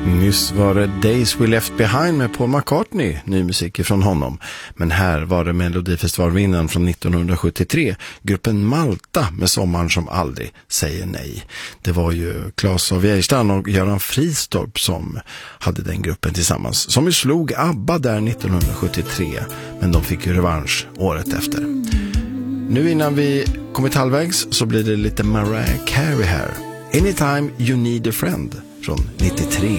Nyss var det Days We Left Behind med Paul McCartney, ny musik från honom. Men här var det Melodifestivalvinnaren från 1973, gruppen Malta med Sommaren som aldrig säger nej. Det var ju Claes av Geijerstam och Göran Fristorp som hade den gruppen tillsammans, som ju slog ABBA där 1973, men de fick ju revansch året efter. Nu innan vi kommit halvvägs så blir det lite Mariah Carey här. Anytime You Need a Friend från 93.